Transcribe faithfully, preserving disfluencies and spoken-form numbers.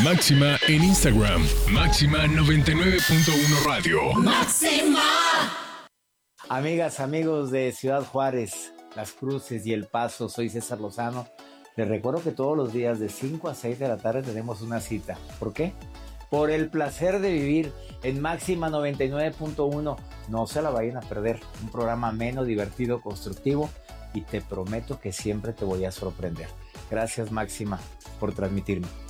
Máxima en Instagram. Máxima noventa y nueve punto uno Radio. ¡Máxima! Amigas, amigos de Ciudad Juárez, Las Cruces y El Paso, soy César Lozano. Les recuerdo que todos los días de cinco a seis de la tarde tenemos una cita. ¿Por qué? Por el placer de vivir en Máxima noventa y nueve punto uno. No se la vayan a perder. Un programa ameno, divertido, constructivo, y te prometo que siempre te voy a sorprender. Gracias, Máxima, por transmitirme.